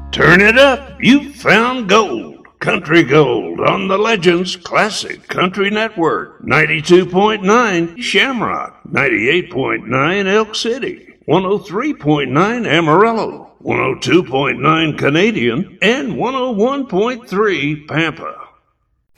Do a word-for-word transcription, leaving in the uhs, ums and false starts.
Turn it up, you've found gold. Country Gold on the Legends Classic Country Network. ninety-two point nine Shamrock, ninety-eight point nine Elk City, one oh three point nine Amarillo, one oh two point nine Canadian, and one oh one point three Pampa.